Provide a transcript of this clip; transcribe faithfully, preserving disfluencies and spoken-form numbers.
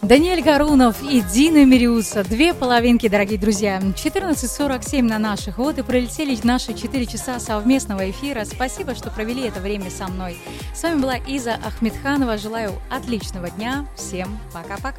Даниэль Гарунов и Дина Мириуса. Две половинки, дорогие друзья. четырнадцать сорок семь на наших. Вот и пролетели наши четыре часа совместного эфира. Спасибо, что провели это время со мной. С вами была Иза Ахмедханова. Желаю отличного дня. Всем пока-пока.